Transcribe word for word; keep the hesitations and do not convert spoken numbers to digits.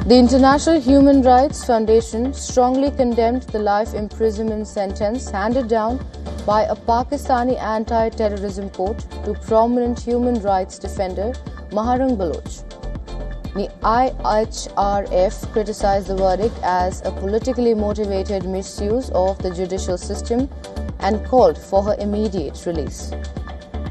The International Human Rights Foundation strongly condemned the life imprisonment sentence handed down by a Pakistani anti-terrorism court to prominent human rights defender Mahrukh Baloch. The I H R F criticized the verdict as a politically motivated misuse of the judicial system and called for her immediate release.